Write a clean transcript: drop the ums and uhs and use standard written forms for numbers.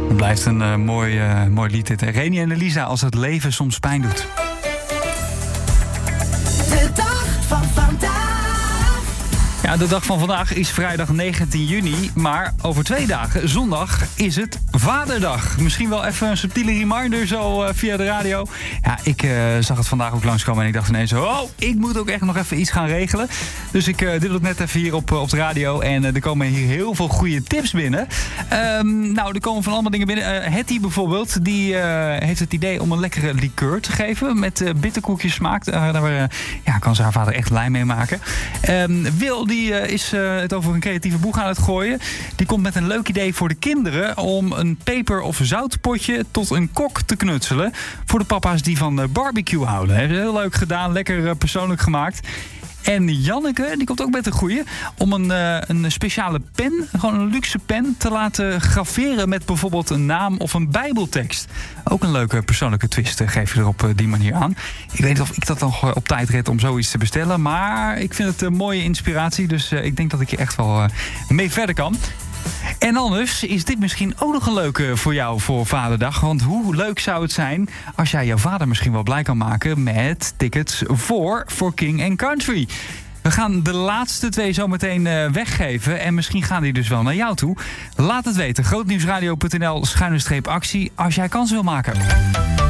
Het blijft een mooi lied dit. Reni en Elisa, als het leven soms pijn doet. De dag van vandaag. Ja, de dag van vandaag is vrijdag 19 juni. Maar over 2 dagen, zondag, is het Vaderdag. Misschien wel even een subtiele reminder zo via de radio. Ja, ik zag het vandaag ook langskomen en ik dacht ineens... oh, ik moet ook echt nog even iets gaan regelen. Dus ik deel het net even hier op de radio. En er komen hier heel veel goede tips binnen. Er komen van allemaal dingen binnen. Hetty bijvoorbeeld, die heeft het idee om een lekkere liqueur te geven. Met bitterkoekjes smaak. Daar kan ze haar vader echt blij mee maken. Wil, die is het over een creatieve boeg aan het gooien. Die komt met een leuk idee voor de kinderen... om een peper- of zoutpotje tot een kok te knutselen. Voor de papa's die van barbecue houden. Heeft heel leuk gedaan, lekker persoonlijk gemaakt. En Janneke, die komt ook met een goeie... om een speciale pen, gewoon een luxe pen... te laten graveren met bijvoorbeeld een naam of een bijbeltekst. Ook een leuke persoonlijke twist geef je er op die manier aan. Ik weet niet of ik dat nog op tijd red om zoiets te bestellen... maar ik vind het een mooie inspiratie... dus ik denk dat ik hier echt wel mee verder kan. En anders is dit misschien ook nog een leuke voor jou voor Vaderdag. Want hoe leuk zou het zijn als jij jouw vader misschien wel blij kan maken... met tickets voor For King & Country. We gaan de laatste 2 zometeen weggeven. En misschien gaan die dus wel naar jou toe. Laat het weten. Grootnieuwsradio.nl/actie als jij kans wil maken.